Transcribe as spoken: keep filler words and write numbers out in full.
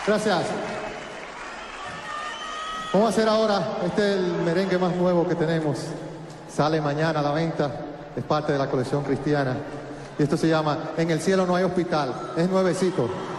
Gracias. Vamos a hacer ahora, este es el merengue más nuevo que tenemos. Sale mañana a la venta, es parte de la colección cristiana. Y esto se llama En el cielo no hay hospital, es nuevecito.